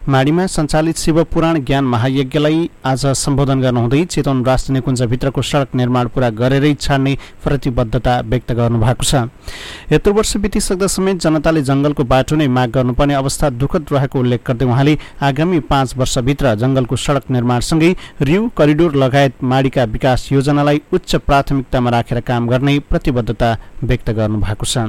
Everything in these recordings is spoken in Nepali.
माडीमा सञ्चालित शिवपुराण ज्ञान महायज्ञलाई आज सम्बोधन गर्नुहुँदै चितवन राष्ट्रिय निकुञ्जभित्रको सडक निर्माण पूरा गरेरै छाड्ने प्रतिबद्धता व्यक्त गर्नुभएको छ। यत्रो वर्ष बितिसक्दा समेत जनताले जंगलको बाटो नै माग गर्नुपर्ने अवस्था दुःखद रहेको उल्लेख गर्दै उहाँले आगामी 5 वर्षभित्र जंगलको सडक निर्माणसँगै रिउ करिडोर लगायत माडीका विकास योजनालाई उच्च प्राथमिकतामा राखेर काम गर्ने प्रतिबद्धता व्यक्त गर्नुभएको छ।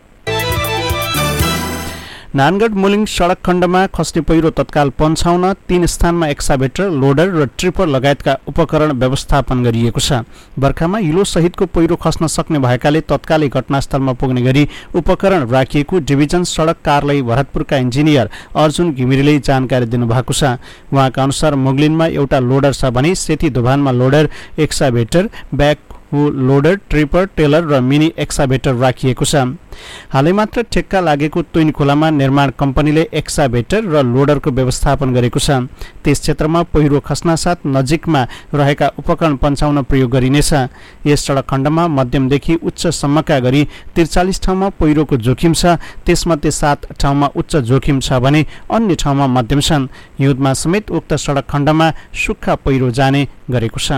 नानगढ मुलिङ सडक खण्डमा खस्ने पहिरो तत्काल पन्छाउन 3 स्थानमा एक्साभेटर, लोडर र ट्रिपर लगायतका उपकरण व्यवस्थापन गरिएको छ। बर्खामा हिलो सहितको पहिरो खस्न सक्ने भएकाले तत्कालै घटनास्थलमा पुग्ने गरी उपकरण राखिएको डिभिजन सडक कार्यालय भरतपुरका इन्जिनियर अर्जुन घिमिरेले जानकारी दिनुभएको छ। उहाँका अनुसार मुगलिनमा एउटा लोडर छ भने Seti दोभानमा loader, excavator, back loader, tripper, tailor र मिनी एक्साभेटर राखिएको छ। हालै मात्र ठेक्का लागेको तुइन खोलामा निर्माण कम्पनीले एक्साभेटर र लोडरको व्यवस्थापन गरेको छ। त्यस क्षेत्रमा पहिरो खस्नासाथ नजिकमा रहेका उपकरण पन्छाउन प्रयोग गरिनेछ। यस सडक खण्डमा मध्यमदेखि उच्चसम्मका गरी 43 ठाउँमा पहिरोको जोखिम छ। त्यसमध्ये 7 ठाउँमा उच्च जोखिम छ भने अन्य ठाउँमा मध्यम छन्। हिउँदमा समेत उक्त सडक खण्डमा सुक्खा पहिरो जाने गरेको छ।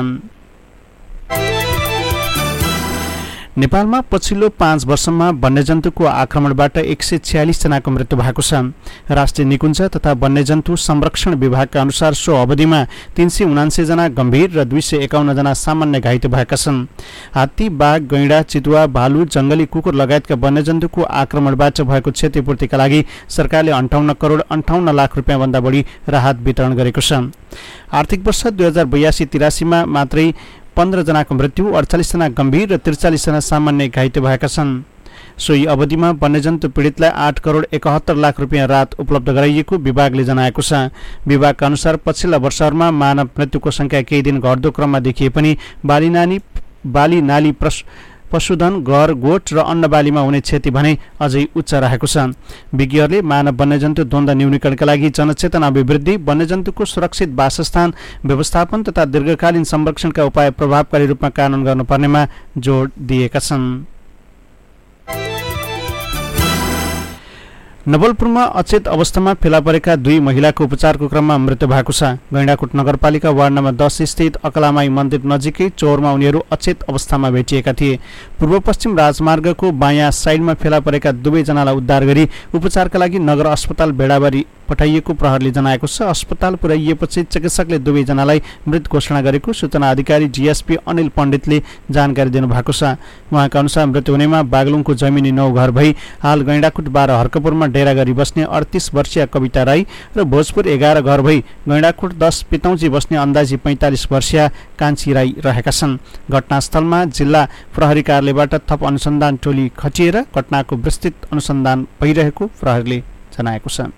नेपालमा पछिल्लो 5 वर्षमा वन्यजन्तुको आक्रमणबाट 146 जनाको मृत्यु भएको छ। राष्ट्रिय निकुञ्ज तथा वन्यजन्तु संरक्षण विभागका अनुसार सो अवधिमा 379 जना गम्भीर र 251 जना सामान्य घाइते भएका छन्। हात्ती, बाघ, गैंडा, चितुवा, भालु, जंगली कुकुर लगायतका वन्यजन्तुको आक्रमणबाट भएको क्षतिपूर्तिका लागि सरकारले 58 करोड 58 लाख रुपियाँ भन्दा बढी राहत वितरण गरेको छ। आर्थिक वर्ष 2082-83 मा मात्रै 15 जनाको मृत्यु, 48 जना गम्भीर र 43 जना सामान्य घाइते भएका छन्। सोही अवधिमा वन्यजन्तु पीडितलाई 8 करोड 71 लाख रुपियाँ राहत उपलब्ध गराइएको विभागले जनाएको छ। विभागका अनुसार पछिल्ला वर्षहरूमा मानव मृत्युको संख्या केही दिन घट्दो क्रममा देखिए पनि बाली नाली पशुधन, घर, गोठ र अन्नबालीमा हुने क्षति भने अझै उच्च रहेको छ। विज्ञहरूले मानव वन्यजन्तु द्वन्द्व न्यूनीकरणका लागि जनचेतना अभिवृद्धि, वन्यजन्तुको सुरक्षित वासस्थान व्यवस्थापन तथा दीर्घकालीन संरक्षणका उपाय प्रभावकारी रूपमा कानून गर्नुपर्नेमा जोड दिएका छन्। नवलपुरमा अचेत अवस्थामा फेला परेका 2 महिलाको उपचारको क्रममा मृत्यु भएको छ। गैंडाकोट नगरपालिका वार्ड नम्बर 10 स्थित अकलामाई मन्दिर नजिकै चौरमा उनीहरू अचेत अवस्थामा भेटिएका थिए। पूर्व पश्चिम राजमार्गको बायाँ साइडमा फेला परेका 2 जनालाई उद्धार गरी उपचारका लागि नगर अस्पताल बेडाबारी पठाइएको प्रहरीले जनाएको छ। अस्पताल पुर्याइएपछि चिकित्सकले 2 जनालाई मृत घोषणा गरेको सूचना अधिकारी डीएसपी अनिल पण्डितले जानकारी दिनुभएको छ। उहाँका अनुसार मृत्यु हुनेमा बागलुङको जमिनी 9 घर भई हाल गैंडाकोट 12 हर्कपुरमा डेरा गरी बस्ने 38 वर्षीय कविता राई र भोजपुर 11 घर भई गैंडाकोट 10 पितौजी बस्ने अन्दाजी 45 वर्षीय कान्छी राई रहेका छन्। घटनास्थलमा जिल्ला प्रहरी कार्यालयबाट थप अनुसन्धान टोली खटिएर घटनाको विस्तृत अनुसन्धान भइरहेको प्रहरीले जनाएको छ।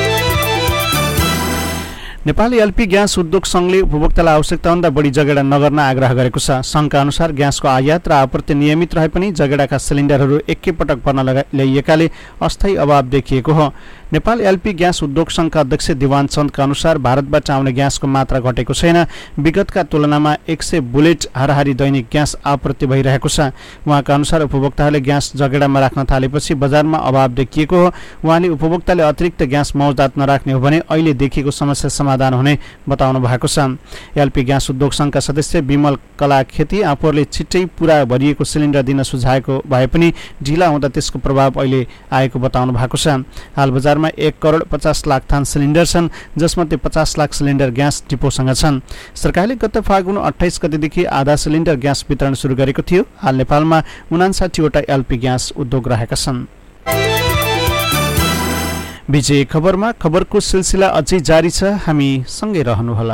नेपाली एलपी ग्यास उद्योग संघले उपभोक्तालाई आवश्यकताभन्दा बढी जगेडा नगर्न आग्रह गरेको छ। संघका अनुसार ग्यासको आयात र आपूर्ति नियमित रहे पनि जगेडाका सिलिन्डरहरू एकैपटक भर्न ल्याइएकाले अस्थायी अभाव देखिएको हो। नेपाल एलपी ग्यास उद्योग संघका अध्यक्ष दिवान चन्दका अनुसार भारतबाट आउने ग्यासको मात्रा घटेको छैन। विगतका तुलनामा 100 बुलेट हाराहारी दैनिक ग्यास आपूर्ति भइरहेको छ। उहाँका अनुसार उपभोक्ताहरूले ग्यास जगेडामा राख्न थालेपछि बजारमा अभाव देखिएको हो। उहाँले उपभोक्ताले अतिरिक्त ग्यास मौजदात नराख्ने हो भने अहिले देखिएको समस्या समाधान हुने बताउनु भएको छ। एलपी ग्यास उद्योग संघका सदस्य विमल कला खेती आफूहरूले छिट्टै पूरा भरिएको सिलिन्डर दिन सुझाएको भए पनि ढिला हुँदा त्यसको प्रभाव अहिले आएको बताउनु भएको छ। हाल बजारमा 1 करोड 50 लाख थान सिलिन्डर छन्, जसमध्ये 50 लाख सिलिन्डर ग्यास डिपोसँग छन्। सरकारले गत फागुन 28 गतेदेखि आधा सिलिन्डर ग्यास वितरण सुरु गरेको थियो। हाल नेपालमा 59 वटा एलपी ग्यास उद्योग रहेका छन्। विजय खबरमा खबरको सिलसिला अझै जारी छ, हामी सँगै रहनुहोला।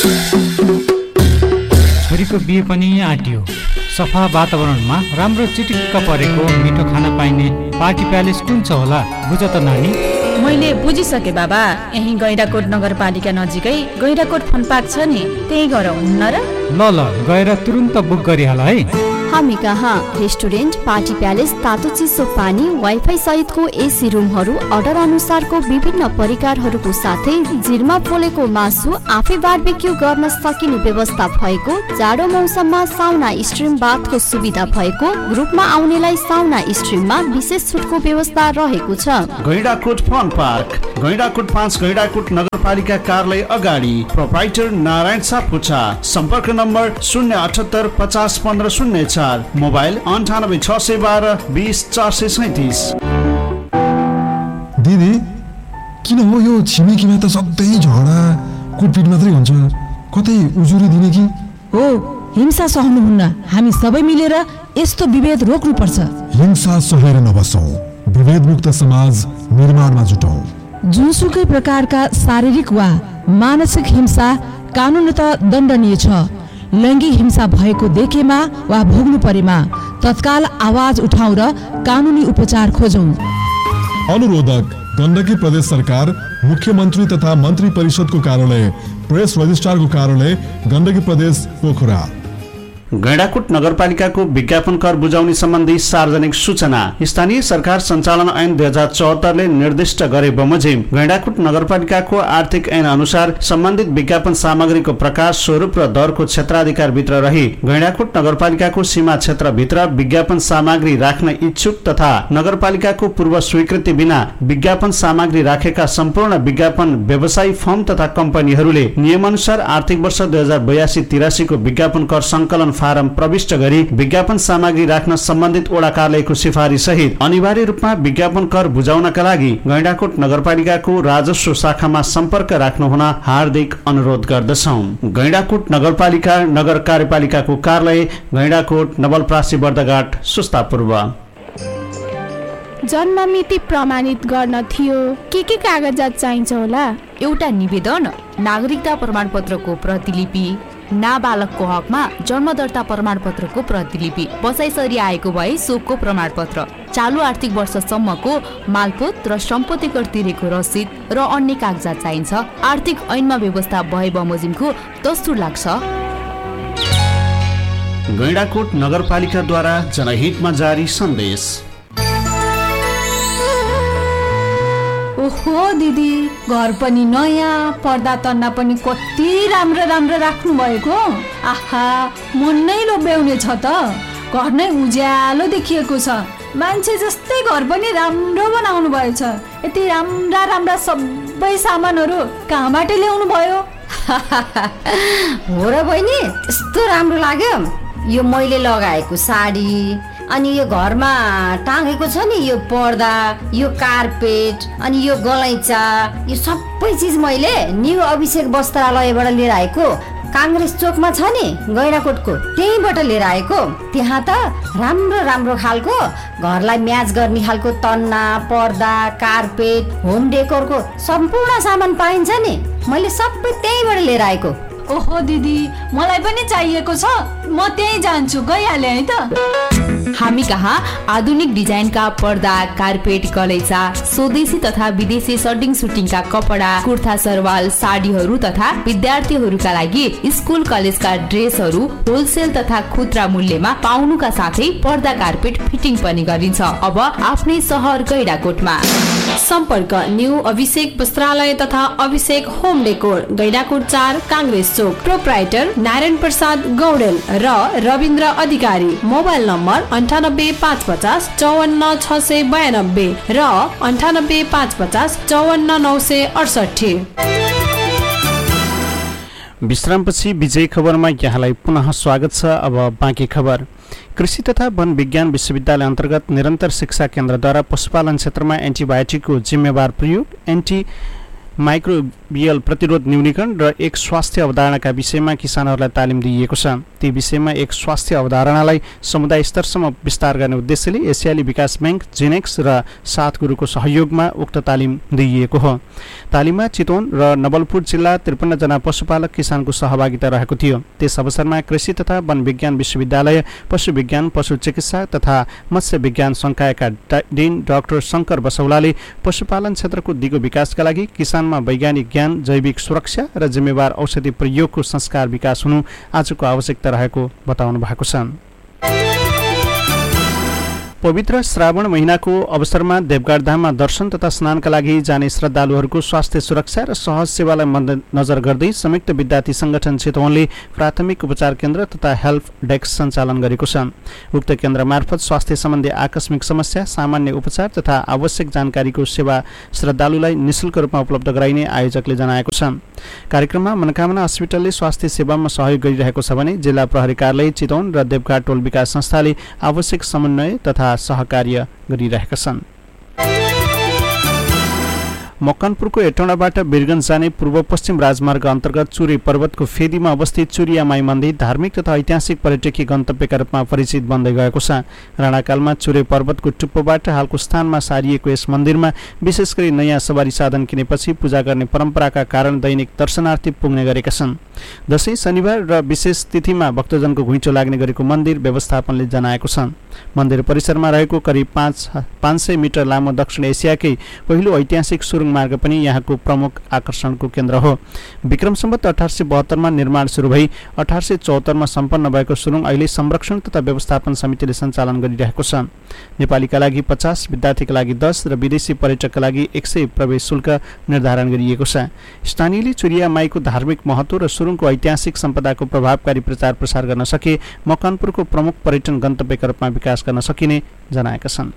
छोरीको बिहे पनि आँटियो। सफा वातावरणमा राम्रो चिटिक्क परेको मिठो खाना पाइने पार्टी प्यालेस कुन छ होला बुझ त नानी? मैले बुझिसके बाबा, यही गैंडाकोट नगरपालिका नजिकै गैंडाकोट फन पार्क छ नि, त्यही गरौँ न र? ल गएर तुरुन्त बुक गरिहाल है। हामी कहाँ रेस्टुरेन्ट, पार्टी प्यालेस, तातो चिसो पानी, वाइफाई सहितको एसी रुमहरू, अर्डर अनुसारको विभिन्न परिकारहरूको साथै जिरमा पोलेको मासु आफै बारबेक्यू गर्न सकिने व्यवस्था भएको, जाडो मौसममा साउना स्ट्रिम बाथको सुविधा भएको, ग्रुपमा आउनेलाई साउना स्ट्रिममा विशेष छुटको व्यवस्था रहेको छ। गैंडाकोट फन पार्क, गैंडाकोट 5 गैंडाकोट नगरपालिका कार्यालय अगाडि, प्रोप्राइटर नारायण सापकोटा। सम्पर्क नम्बर 078 50 15 04, मोबाइल 98 612 20 437। दिदी किन हो यो छिमेकीमा त सधैँ झगडा कुटपिट मात्रै हुन्छ, कतै उजुरी दिने कि? हो, हिंसा सहनुहुन्न। हामी सबै मिलेर यस्तो विभेद रोक्नुपर्छ। हिंसा सहेर नबसौँ, विभेदमुक्त समाज निर्माणमा जुटौँ। जुनसुकै प्रकारका शारीरिक वा मानसिक हिंसा कानुनतः दण्डनीय छ। लैङ्गिक हिंसा भएको देखेमा वा भोग्नु परेमा तत्काल आवाज उठाउँ र कानुनी उपचार खोजौँ। अनुरोधक गण्डकी प्रदेश सरकार, मुख्यमन्त्री तथा मन्त्री परिषदको कार्यालय, प्रेस रजिस्ट्रारको कार्यालय, गण्डकी प्रदेश पोखरा। गैंडाकोट नगरपालिकाको विज्ञापन कर बुझाउने सम्बन्धी सार्वजनिक सूचना। स्थानीय सरकार सञ्चालन ऐन 2074 ले निर्दिष्ट गरे बमोजिम गैंडाकोट नगरपालिकाको आर्थिक ऐन अनुसार सम्बन्धित विज्ञापन सामग्रीको प्रकार, स्वरूप र दरको क्षेत्राधिकार भित्र रही गैंडाकोट नगरपालिकाको सीमा क्षेत्र भित्र विज्ञापन सामग्री राख्न इच्छुक तथा नगरपालिकाको पूर्व स्वीकृति बिना विज्ञापन सामग्री राखेका सम्पूर्ण विज्ञापन व्यवसायी फर्म तथा कम्पनीहरूले नियमअनुसार आर्थिक वर्ष 2082-83 को विज्ञापन कर संकलन फारम प्रविष्ट गरी विज्ञापन सामग्री राख्न सम्बन्धित वडा कार्यालयको सिफारिस सहित अनिवार्य रूपमा विज्ञापन कर बुझाउनका लागि गैंडाकोट नगरपालिकाको राजस्व शाखामा सम्पर्क राख्नु हुन हार्दिक अनुरोध गर्दछौं। गैंडाकोट नगरपालिका नगर कार्यपालिकाको कार्यालय, गैंडाकोट, नवलप्रासी, बर्दघाट, सुस्ता पूर्व। जन्म मिति प्रमाणित गर्न थियो के कागजात चाहिन्छ होला? एउटा निवेदन, नागरिकता प्रमाणपत्रको प्रतिलिपि, नाबालकको हकमा जन्म दर्ता प्रमाणपत्रको प्रतिलिपि, बसाइसरी आएको भए सोको प्रमाणपत्र, चालु आर्थिक वर्षसम्मको मालपोत र सम्पत्ति कर तिरेको रसिद र अन्य कागजात चाहिन्छ। आर्थिक ऐनमा व्यवस्था भए बमोजिमको दस्तुर लाग्छ। गैंडाकोट नगरपालिकाद्वारा जनहितमा जारी सन्देश। ओहो दिदी, घर पनि नयाँ, पर्दा तन्ना पनि कति राम्रो राम्रो राख्नु भएको। आहा, मन नै लोभ्याउने छ त। घर नै उज्यालो देखिएको छ। मान्छे जस्तै घर पनि राम्रो बनाउनु भएछ। यति राम्रा राम्रा सबै सामानहरू कहाँबाट ल्याउनु भयो? हो र बहिनी, त्यस्तो राम्रो लाग्यो। यो मैले लगाएको साडी, अनि यो घरमा टाँगेको छ नि यो पर्दा, यो कार्पेट, अनि यो गलैँचा, यो सबै चिज मैले न्यू अभिषेक वस्त्रालयबाट लिएर आएको। काङ्ग्रेस चोकमा छ नि गैंडाकोटको, त्यहीँबाट लिएर आएको। त्यहाँ त राम्रो राम्रो खालको घरलाई म्याच गर्ने खालको तन्ना, पर्दा, कार्पेट, होम डेकोरको सम्पूर्ण सामान पाइन्छ नि। मैले सबै त्यहीँबाट लिएर आएको। ओहो दिदी, मलाई पनि चाहिएको छ। म त्यहीँ जान्छु, गइहालेँ है त। हामी कहाँ आधुनिक डिजाइनका पर्दा, कार्पेट, गलैँचा, स्वदेशी तथा विदेशी सर्टिङ सुटिङका कपडा, कुर्ता, सरवाल, साडीहरू तथा विद्यार्थीहरूका लागि स्कुल कलेजका ड्रेसहरू होलसेल तथा खुद्रा मूल्यमा पाउनुका साथै पर्दा, कार्पेट फिटिङ पनि गरिन्छ। अब आफ्नै सहर गैंडाकोटमा। सम्पर्क न्यू अभिषेक वस्त्रालय तथा अभिषेक होम डेकोर, गैंडाकोट 4 काङ्ग्रेस चोक। प्रोप्राइटर नारायण प्रसाद गौडेल र रविन्द्र अधिकारी। मोबाइल नम्बर 98 550 54 692 र 98 550 54 968। विश्रामपछि विजय खबरमा यहाँलाई पुनः स्वागत छ। अब बाँकी खबर। कृषि तथा वन विज्ञान विश्वविद्यालय अन्तर्गत निरन्तर शिक्षा केन्द्रद्वारा पशुपालन क्षेत्रमा एन्टिबायोटिकको जिम्मेवार प्रयोग, एन्टी माइक्रोबियल प्रतिरोध न्यूनीकरण र एक स्वास्थ्य अवधारणाका विषयमा किसानहरूलाई तालिम दिइएको छ। ती विषयमा एक स्वास्थ्य अवधारणालाई समुदाय स्तरसम्म विस्तार गर्ने उद्देश्यले एसियाली विकास ब्याङ्क, जिनेक्स र सातगुरुको सहयोगमा उक्त तालिम दिइएको हो। तालिममा चितवन र नवलपुर जिल्ला 53 जना पशुपालक किसानको सहभागिता रहेको थियो। त्यस अवसरमा कृषि तथा वन विज्ञान विश्वविद्यालय, पशु विज्ञान, पशु चिकित्सा तथा मत्स्य विज्ञान संकायका डिन डाक्टर शङ्कर बसौलाले पशुपालन क्षेत्रको दिगो विकासका लागि किसानमा वैज्ञानिक ज्ञान, जैविक सुरक्षा र जिम्मेवार औषधि प्रयोगको संस्कार विकास हुनु आजको आवश्यकता रहेको बताउनु भएको छ। पवित्र श्रावण महिनाको अवसरमा देवघाट धाममा दर्शन तथा स्नानका लागि जाने श्रद्धालुहरूको स्वास्थ्य सुरक्षा र सहज सेवालाई मध्यनजर गर्दै संयुक्त विद्यार्थी संगठन चितवनले प्राथमिक उपचार केन्द्र तथा हेल्प डेस्क सञ्चालन गरेको छ। उक्त केन्द्र मार्फत स्वास्थ्य सम्बन्धी आकस्मिक समस्या, सामान्य उपचार तथा आवश्यक जानकारीको सेवा श्रद्धालुलाई निःशुल्क रूपमा उपलब्ध गराइने आयोजकले जनाएको छ। कार्यक्रममा मनोकामना अस्पतालले स्वास्थ्य सेवामा सहयोग गरिरहेको छ भने जिल्ला प्रहरी कार्यालय चितवन र देवघाट टोल विकास संस्थाले आवश्यक समन्वय तथा सहकार्य गरिरहेका छन्। मकनपुरको हेटौँडाबाट वीरगञ्ज जाने पूर्व पश्चिम राजमार्ग अन्तर्गत चुरे पर्वतको फेदीमा अवस्थित चुरिया माई मन्दिर धार्मिक तथा ऐतिहासिक पर्यटकीय गन्तव्यका रूपमा परिचित बन्दै गएको छ। राणाकालमा चुरे पर्वतको टुप्पोबाट हालको स्थानमा सारिएको यस मन्दिरमा विशेष गरी नयाँ सवारी साधन किनेपछि पूजा गर्ने परम्पराका कारण दैनिक दर्शनार्थी पुग्ने गरेका छन्। दशैं शनिबार र विशेष तिथिमा भक्तजनको घुइँचो लाग्ने गरेको मन्दिर व्यवस्थापनले जनाएको छ। मन्दिर परिसरमा रहेको करिब 500 मिटर लामो दक्षिण एसियाकै पहिलो ऐतिहासिक सुरुङ मार्ग पनि यहाँको प्रमुख आकर्षणको केन्द्र हो। विक्रम सम्वत 1872 मा निर्माण सुरु भई 1874 मा सम्पन्न भएको सुरुङ अहिले संरक्षण तथा व्यवस्थापन समितिले सञ्चालन गरिरहेको छ। नेपालीका लागि 50, विद्यार्थीका लागि 10 र विदेशी पर्यटकका लागि 100 प्रवेश शुल्क निर्धारण गरिएको छ। स्थानीयले चुरिया माईको धार्मिक महत्त्व र सुरुङको ऐतिहासिक सम्पदाको प्रभावकारी प्रचार प्रसार गर्न सके मकनपुरको प्रमुख पर्यटन गन्तव्यका रूपमा विकास गर्न सकिने जनाएका छन्।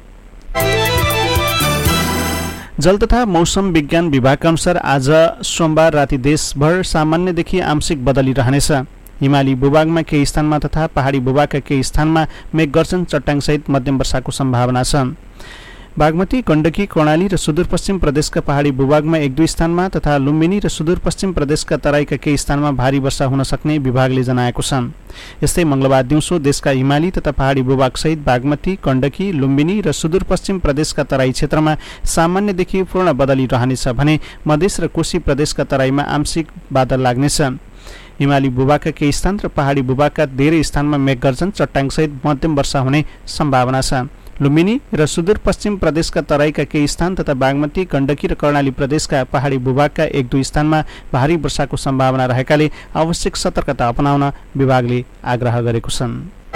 जल तथा मौसम विज्ञान विभागका अनुसार आज सोमबार राति देशभर सामान्यदेखि आंशिक बदली रहनेछ। हिमाली भूभागमा केही स्थानमा तथा पहाडी भूभागका केही स्थानमा मेघगर्जन चट्याङसहित मध्यम वर्षाको सम्भावना छ। बागमती, गण्डकी, कर्णाली र सुदूरपश्चिम प्रदेशका पहाडी भूभागमा 1-2 स्थानमा तथा लुम्बिनी र सुदूरपश्चिम प्रदेशका तराईका केही स्थानमा भारी वर्षा हुन सक्ने विभागले जनाएको छ। यस्तै मंगलबार दिउँसो देशका हिमाली तथा पहाडी भूभागसहित बागमती, गण्डकी, लुम्बिनी र सुदूरपश्चिम प्रदेशका तराई क्षेत्रमा सामान्यदेखि पूर्ण बदली रहनेछ भने मधेस र कोशी प्रदेशका तराईमा आंशिक बादल लाग्नेछ। हिमाली भूभागका केही स्थान र पहाडी भूभागका धेरै स्थानमा मेघगर्जन चट्याङसहित मध्यम वर्षा हुने सम्भावना छ। लुम्बिनी र सुदूरपश्चिम प्रदेशका तराईका केही स्थान तथा बागमती, गण्डकी र कर्णाली प्रदेशका पहाडी भूभागका 1-2 स्थानमा भारी वर्षाको सम्भावना रहेकाले आवश्यक सतर्कता अपनाउन विभागले आग्रह गरेको छ।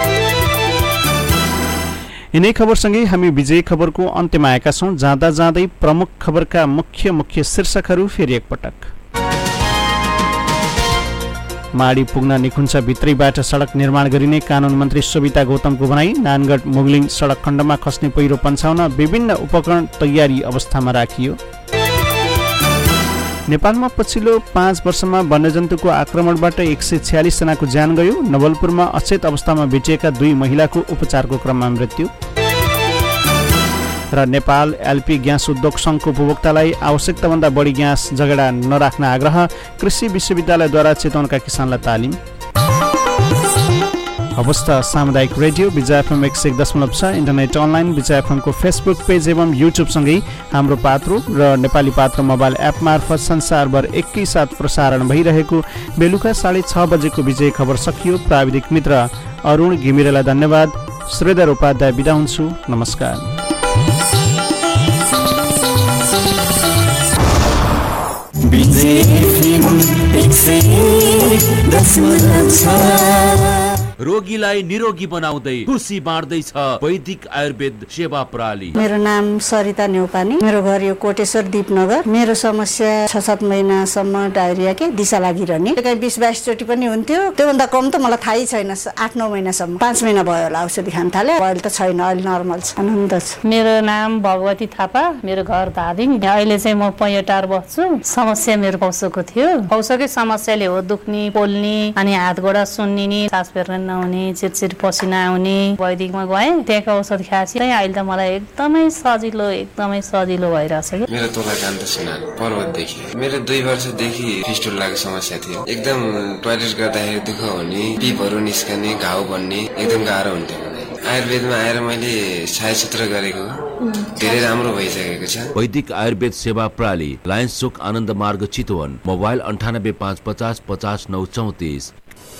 यिनै खबरसँगै हामी विजय खबरको अन्त्यमा आएका छौँ। जाँदा जाँदै प्रमुख खबरका मुख्य शीर्षकहरू फेरि एकपटक। माडी पुग्न निकुञ्ज भित्रैबाट सडक निर्माण गरिने कानुन मन्त्री सोभिता गौतमको भनाई। नानगढ मुगलिङ सडक खण्डमा खस्ने पहिरो पन्छाउन विभिन्न उपकरण तयारी अवस्थामा राखियो। नेपालमा पछिल्लो 5 वर्षमा वन्यजन्तुको आक्रमणबाट 146 जनाको ज्यान गयो। नवलपुरमा अचेत अवस्थामा भेटिएका 2 महिलाको उपचारको क्रममा मृत्यु। र नेपाल एलपी ग्यास उद्योग सङ्घको उपभोक्तालाई आवश्यकताभन्दा बढी ग्यास जगेडा नराख्न आग्रह। कृषि विश्वविद्यालयद्वारा चितवनका किसानलाई तालिम। अवस्था सामुदायिक रेडियो विजय एफएम 101.6, इन्टरनेट अनलाइन विजय एफएमको फेसबुक पेज एवं युट्युबसँगै हाम्रो पात्रो र नेपाली पात्र मोबाइल एप मार्फत संसारभर एकैसाथ प्रसारण भइरहेको बेलुका 6:30 बजेको विजय खबर सकियो। प्राविधिक मित्र अरुण घिमिरेलाई धन्यवाद। श्रीधर उपाध्याय बिदा हुन्छु। नमस्कार। रोगीलाई निरोगी बनाउँदै खुसी बाँड्दैछ वैदिक आयुर्वेद सेवा प्रणाली। मेरो नाम सरिता न्यौपानी, मेरो घर यो कोटेश्वर दीपनगर। मेरो समस्या 6-7 महिनासम्म डायरिया के दिशा लागिरहने, कहीँ 20-22 चोटि पनि हुन्थ्यो। त्योभन्दा कम त मलाई थाहै छैन। 8-9 महिनासम्म, 5 महिना भयो होला औषधि खान थाले। अहिले त छैन, अहिले नर्मल छ, आनन्द छ। मेरो नाम भगवती थापा, मेरो घर धादिङ। अहिले चाहिँ म पैयटार बस्छु। समस्या मेरो पौसोको थियो। पौसोकै समस्याले हो दुख्ने, पोल्ने, अनि हात गोडा सुन्निने, सास फेर्न नहुने, चिरचिर पसिना आउने। वैदिकमा गएँ, त्यहाँको औषध खाएपछि अहिले त मलाई एकदमै सजिलो भइरहेछ। मेरो तोला कान्त सुनार पर्वतदेखि। मेरो 2 वर्षदेखि फिस्टुलाको समस्या थियो। एकदम टोयलेट गर्दाखेरि दुःख हुने, पिपहरू निस्कने, घाउ बन्ने, एकदम गाह्रो हुन्थ्यो। आयुर्वेदमा आएर मैले छायासूत्र गरेको धेरै राम्रो भइसकेको छ। वैदिक आयुर्वेद सेवा प्रणाली, लायन्स चोक आनन्द मार्ग चितवन। मोबाइल 985550 50 934।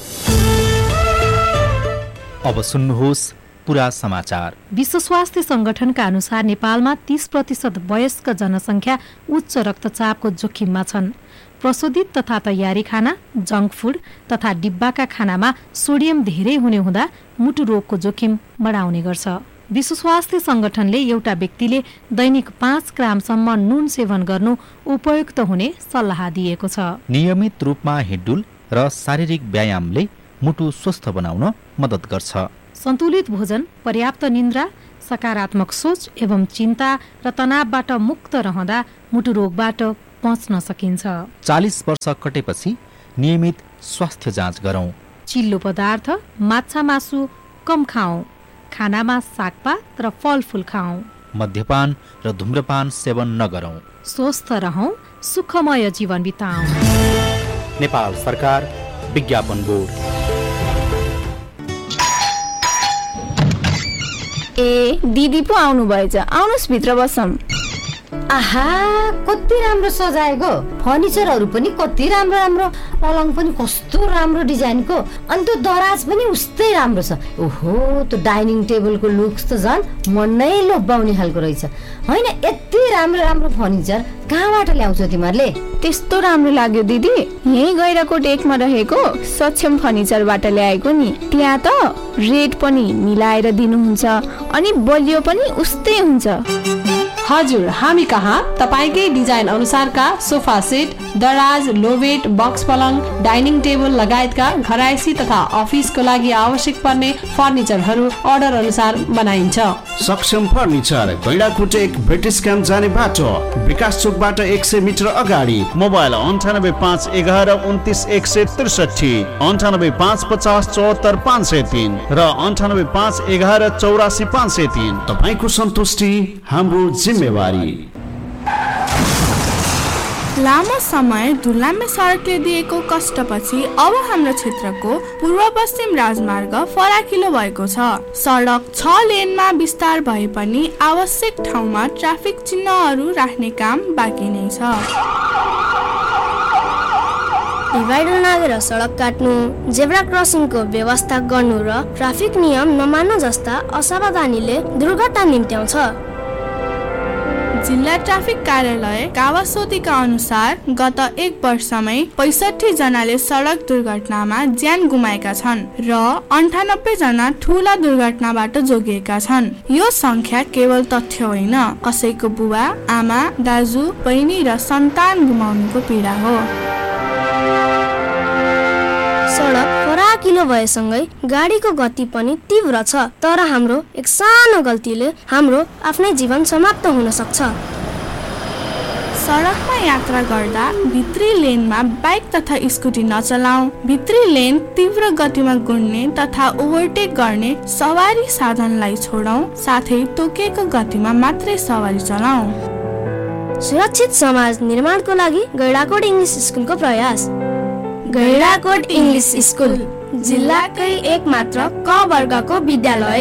अब सुन्नुहोस् पुरा समाचार। विश्व स्वास्थ्य संगठनका अनुसार नेपालमा 30% वयस्क जनसङ्ख्या उच्च रक्तचापको जोखिममा छन्। प्रशोधित तथा तयारी खाना, जङ्क फुड तथा डिब्बाका खानामा सोडियम धेरै हुने हुँदा मुटु रोगको जोखिम बढाउने गर्छ। विश्व स्वास्थ्य संगठनले एउटा व्यक्तिले दैनिक 5 ग्रामसम्म नुन सेवन गर्नु उपयुक्त हुने सल्लाह दिएको छ। नियमित रूपमा हिँडडुल र शारीरिक व्यायामले मुटु स्वस्थ बनाउन मद्दत गर्छ। सन्तुलित भोजन, पर्याप्त निन्द्रा, सकारात्मक सोच एवं चिन्ता र तनावबाट मुक्त रहँदा मुटु रोगबाट बच्न सकिन्छ। 40 वर्ष कटेपछि नियमित स्वास्थ्य जाँच गरौँ। चिल्लो पदार्थ, माछा मासु कम खाऊ। खानामा सागपात र फलफुल खाऊ। मद्यपान र धूम्रपान सेवन नगरौँ। स्वस्थ रहौं, सुखमय जीवन बिताऊ। नेपाल सरकार, विज्ञापन बोर्ड। ए दिदी पो आउनु भएछ, आउनुस् भित्र बसौँ। आहा कति राम्रो सजाएको, फर्निचरहरू पनि कति राम्रो राम्रो, पलङ पनि कस्तो राम्रो डिजाइनको, अनि त्यो दराज पनि उस्तै राम्रो छ। ओहो त्यो डाइनिङ टेबलको लुक्स त झन् मन नै लोभ्याउने खालको रहेछ। होइन यति राम्रो राम्रो फर्निचर कहाँबाट ल्याउँछौ तिमीहरूले? त्यस्तो राम्रो लाग्यो दिदी, यही गैराकोट 1 मा रहेको सक्षम फर्निचरबाट ल्याएको नि। त्यहाँ त रेट पनि मिलाएर दिनुहुन्छ अनि बलियो पनि उस्तै हुन्छ। हजुर, हामी कहाँ तपाईकै डिजाइन अनुसारका सोफा सेट, दराज, लोवेट, बक्स पलङ, डाइनिङ टेबल लगायतका घरायसी तथा अफिसको लागि आवश्यक पर्ने फर्निचरहरू अर्डर अनुसार बनाइन्छ। सक्षम फर्निचर, गैंडाकोट 1 ब्रिटिश क्याम्प जाने बाटो, विकास चोकबाट 100 मिटर अगाडि। मोबाइल 9851 11 29 163, 9855 74 503 र 9855 11 84 503। तपाईको सन्तुष्टि हाम्रो जिम्मेवारी। लामो समय धुलामे सडकले दिएको कष्टपछि अब हाम्रो क्षेत्रको पूर्व पश्चिम राजमार्ग फराकिलो भएको छ। सडक 6 लेनमा विस्तार भए पनि आवश्यक ठाउँमा ट्राफिक चिन्हहरू राख्ने काम बाँकी नै छ। डिभाइडर नागेर सडक काट्नु, जेब्रा क्रसिङको व्यवस्था गर्नु र ट्राफिक नियम नमान्नु जस्ता असावधानीले दुर्घटना निम्त्याउँछ। जिल्ला ट्राफिक कार्यालय कावासोतीका अनुसार गत 1 वर्षमै 65 जनाले सडक दुर्घटनामा ज्यान गुमाएका छन् र 98 जना ठूला दुर्घटनाबाट जोगिएका छन्। यो संख्या केवल तथ्य होइन, कसैको बुबा, आमा, दाजु, बहिनी र सन्तान गुमाउनुको पीडा हो। सडक फराकिलो भएसँगै गाडीको गति पनि तीव्र छ, तर हाम्रो एक सानो गल्तीले हाम्रो आफ्नै जीवन समाप्त हुन सक्छ। सडकमा यात्रा गर्दा भित्री लेनमा बाइक तथा स्कुटी नचलाऊ। भित्री लेन तीव्र गतिमा गुड्ने तथा ओभरटेक गर्ने सवारी साधनलाई छोडौं, साथै तोकिएको गतिमा मात्रै सवारी चलाऊ। सुरक्षित समाज निर्माणको लागि गैंडाकोट इङ्ग्लिस स्कुलको प्रयास। गैंडाकोट इङ्ग्लिस स्कुल जिल्लाकै एकमात्र क वर्गको विद्यालय।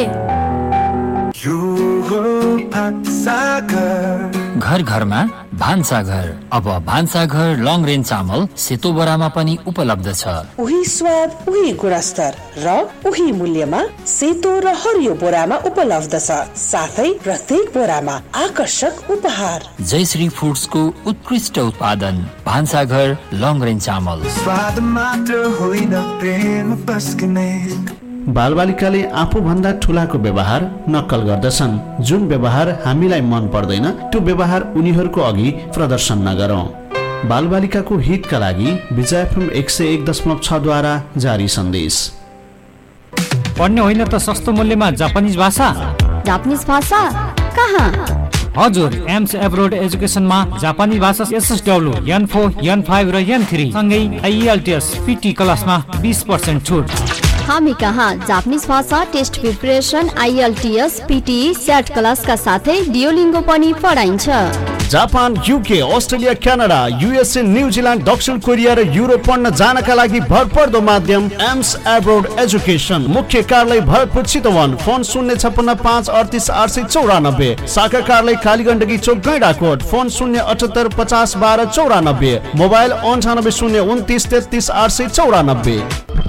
घर घरमा भान्साघर। अब भान्साघर लङ रेन्ज चामल सेतो बोरामा पनि उपलब्ध छ। उही स्वाद, उही गुणस्तर र उही मूल्यमा सेतो र हरियो बोरामा उपलब्ध छ। साथै प्रत्येक बोरामा आकर्षक उपहार। जयश्री फुड्सको उत्कृष्ट उत्पादन भान्साघर लङ रेन्ज चामल। स्वाद मात्र होइन प्रेम पस्कने। बालबालिकाले आफूभन्दा ठुलाको व्यवहार नक्कल गर्दछन्। जुन व्यवहार हामीलाई मन पर्दैन त्यो व्यवहार उनीहरूको अघि प्रदर्शन नगरौं। बालबालिकाको हितका लागि विजय एफएम 101.6 द्वारा जारी सन्देश। पढ्ने होइन त सस्तो मूल्यमा जापानिज भाषा। जापानिज भाषा कहाँ? हजुर, एम्स एब्रोड एजुकेसनमा जापानी भाषा SSW, N4, N5 र N3 सँगै IELTS PT क्लासमा 20% छुट। हामी कहाँ जापानिज भाषा test preparation, IELTS, PTE, set क्लासका साथै डियोलिङ्गो पनि पढाइन्छ। Japan, UK, Australia, Canada, USA, New Zealand, दक्षिण कोरिया र युरोप पढ्न जानका लागि भरपर्दो माध्यम एम्स एब्रोड एजुकेसन। मुख्य कार्यालय भरतपुर चितवन। फोन 056 38 894। शाखा कार्यालय कालीगण्डकी चोक गैंडाकोट। फोन 078 50 12 94। मोबाइल 98 029 33 894।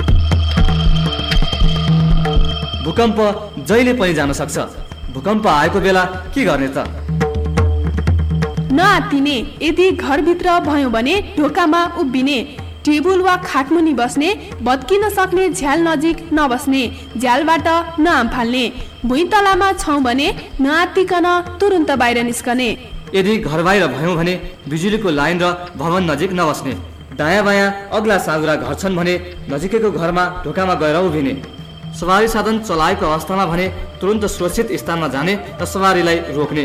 भूकम्प जहिले पनि जान सक्छ। भूकम्प आएको बेला के गर्ने त? नआत्तिने। यदि घरभित्र भयो भने ढोकामा उभिने, टेबुल वा खाटमुनि बस्ने, भत्किन सक्ने झ्याल नजिक नबस्ने, झ्यालबाट नआम फाल्ने, भुइँतलामा छौँ भने नआत्तिकन तुरुन्त बाहिर निस्कने। यदि घर बाहिर भयौँ भने बिजुलीको लाइन र भवन नजिक नबस्ने। दायाँ बायाँ अग्ला सागुरा घर छन् भने नजिकैको घरमा ढोकामा गएर उभिने। सवारी साधन चलाएको अवस्थामा भने तुरुन्त सुरक्षित स्थानमा जाने र सवारीलाई रोक्ने।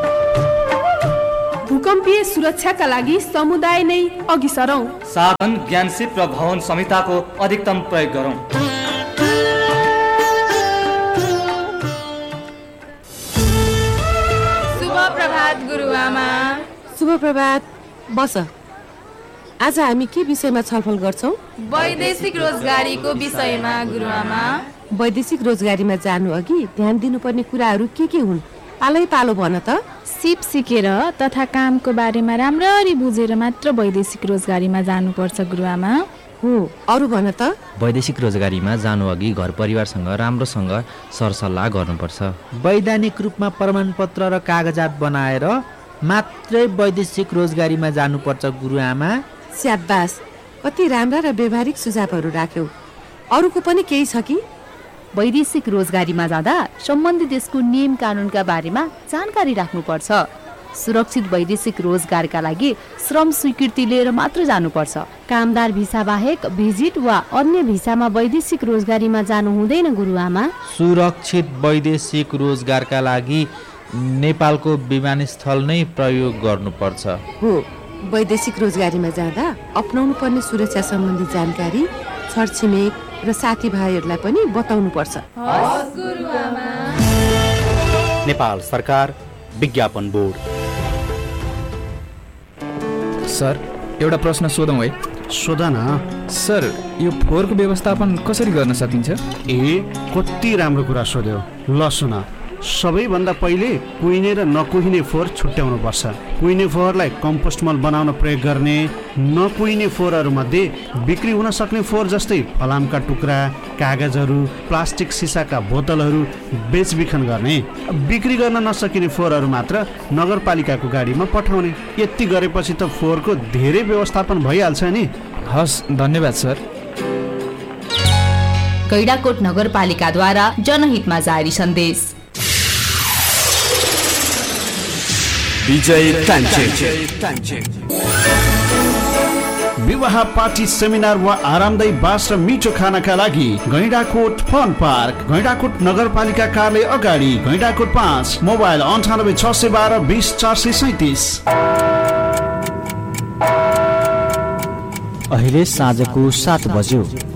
भूकम्पीय सुरक्षाका लागि समुदाय नै अघि सरौं। साधन ज्ञानसिप र भवन संहिताको अधिकतम प्रयोग गरौँ। शुभ प्रभात गुरुआमा। शुभ प्रभात। बस, आज हामी के विषयमा छलफल गर्छौँ? वैदेशिक रोजगारीको विषयमा गुरुआमा। वैदेशिक रोजगारीमा जानु अघि ध्यान दिनुपर्ने कुराहरू के हुन्? पालै पालो भन त। सिप सिकेर तथा कामको बारेमा राम्ररी बुझेर मात्र वैदेशिक रोजगारीमा जानुपर्छ गुरुआमा। हो, अरू भन त। वैदेशिक रोजगारीमा जानु अघि घर परिवारसँग राम्रोसँग सरसल्लाह गर्नुपर्छ। वैधानिक रूपमा प्रमाणपत्र र कागजात बनाएर मात्रै वैदेशिक रोजगारीमा जानुपर्छ गुरुआमा। स्याबास, कति राम्रा र व्यवहारिक सुझावहरू राख्यौ। अरूको पनि केही छ कि? वैदेशिक रोजगारीमा जाँदा सम्बन्धित देशको नियम कानुनका बारेमा जानकारी राख्नुपर्छ। सुरक्षित वैदेशिक रोजगारका लागि श्रम स्वीकृति लिएर मात्र जानुपर्छ। कामदार भिसा बाहेक भिजिट वा अन्य भिसामा वैदेशिक रोजगारीमा जानु हुँदैन गुरुआमा। सुरक्षित वैदेशिक रोजगारका लागि नेपालको विमानस्थल नै प्रयोग गर्नुपर्छ। हो, वैदेशिक रोजगारीमा जाँदा अपनाउनु पर्ने सुरक्षा सम्बन्धी जानकारी छरछिमेक र साथीभाइहरूलाई पनि बताउनु पर्छ। नेपाल सरकार विज्ञापन बोर्ड। सर, एउटा प्रश्न सोधौँ है? सोध न। सर, यो फोहोरको व्यवस्थापन कसरी गर्न सकिन्छ? कति राम्रो कुरा सोध्यो। ल सुन, सबैभन्दा पहिले कुहिने र नकुहिने फोहोर छुट्याउनु पर्छ। कुहिने फोहोरलाई कम्पोस्ट मल बनाउन प्रयोग गर्ने। नकुहिने फोहोरहरू मध्ये बिक्री हुन सक्ने फोहोर जस्तै फलामका टुक्रा, कागजहरू, प्लास्टिक सिसाका बोतलहरू बेचबिखन गर्ने। बिक्री गर्न नसकिने फोहोरहरू मात्र नगरपालिकाको गाडीमा पठाउने। यति गरेपछि त फोहोरको धेरै व्यवस्थापन भइहाल्छ नि। हस्, धन्यवाद सर। गैंडाकोट नगरपालिकाद्वारा जनहितमा जारी सन्देश। विजय टान्चे। विवाह, पार्टी, सेमिनार वा आरामदायी बास र मिठो खानाका लागि गैंडाकोट फन पार्क, गैंडाकोट नगरपालिका कार्यालय अगाडि, गैंडाकोट 5, मोबाइल 98 612 20 437। अहिले साँझको 7 बज्यो।